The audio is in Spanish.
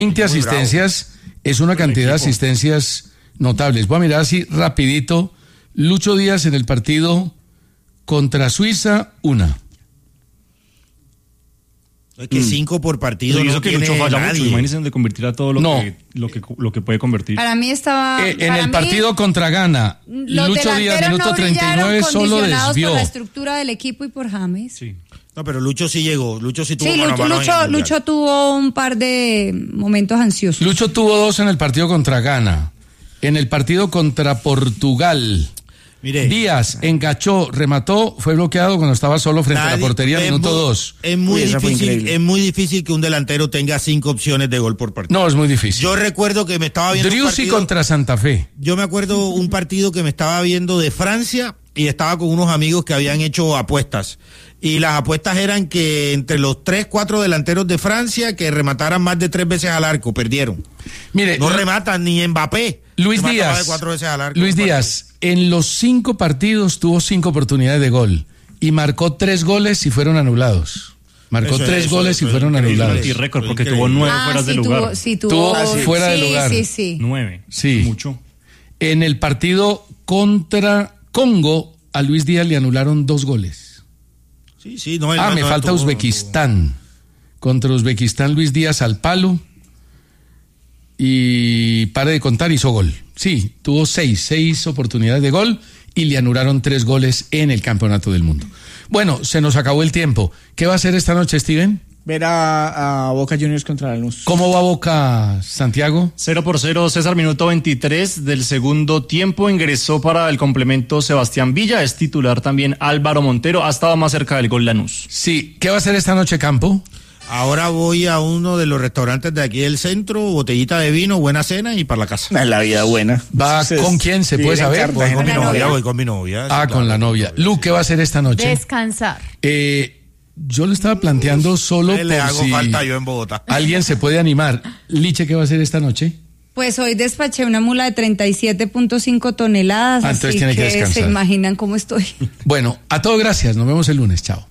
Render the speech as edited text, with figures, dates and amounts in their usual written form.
20 asistencias es una cantidad de asistencias notables. Voy a mirar así rapidito. Lucho Díaz en el partido contra Suiza, 1. Es que 5 por partido. Y eso no que Lucho falla mucho. Imagínense donde convertirá todo lo que puede convertir. Para mí estaba... en el partido contra Ghana, Lucho Díaz, minuto 39, solo desvió. Por la estructura del equipo y por James. Sí. No, pero Lucho sí llegó. Lucho sí tuvo Lucho tuvo un par de momentos ansiosos. Lucho tuvo 2 en el partido contra Ghana. En el partido contra Portugal, mire, Díaz engachó, remató, fue bloqueado cuando estaba solo frente a la portería, minuto 2. Es muy difícil que un delantero tenga 5 opciones de gol por partido. No, es muy difícil. Yo recuerdo que me estaba viendo Driussi contra Santa Fe. Yo me acuerdo un partido que me estaba viendo de Francia y estaba con unos amigos que habían hecho apuestas. Y las apuestas eran que entre los 3-4 delanteros de Francia que remataran más de 3 veces al arco, perdieron. Mire, no rematan ni Mbappé. Luis Díaz, más de 4 veces al arco. Luis Díaz, en los 5 partidos tuvo 5 oportunidades de gol y marcó 3 goles y fueron anulados. Marcó 3 goles y fueron anulados. Y récord, porque tuvo 9 fuera de lugar. Tuvo fuera de lugar. Sí. 9. Sí. Mucho. En el partido contra Congo, a Luis Díaz le anularon 2 goles. Sí, no. Me falta Uzbekistán. Contra Uzbekistán, Luis Díaz al palo. Y pare de contar, hizo gol. Sí, tuvo 6 oportunidades de gol y le anularon 3 goles en el Campeonato del Mundo. Bueno, se nos acabó el tiempo. ¿Qué va a hacer esta noche, Steven? Ver a Boca Juniors contra Lanús. ¿Cómo va Boca, Santiago? 0-0, César, minuto 23 del segundo tiempo. Ingresó para el complemento Sebastián Villa. Es titular también Álvaro Montero. Ha estado más cerca del gol Lanús. Sí. ¿Qué va a hacer esta noche, Campo? Ahora voy a uno de los restaurantes de aquí del centro, botellita de vino, buena cena y para la casa. La vida buena. ¿Va con quién? ¿Se puede saber? Voy con mi novia. Con la novia. Lu, ¿qué va a hacer esta noche? Descansar. Yo le estaba planteando solo le por hago si falta yo en Bogotá. Alguien se puede animar. Liche, ¿qué va a hacer esta noche? Pues hoy despaché una mula de 37.5 toneladas. Entonces así tiene que descansar. Se imaginan cómo estoy. Bueno, a todo gracias. Nos vemos el lunes. Chao.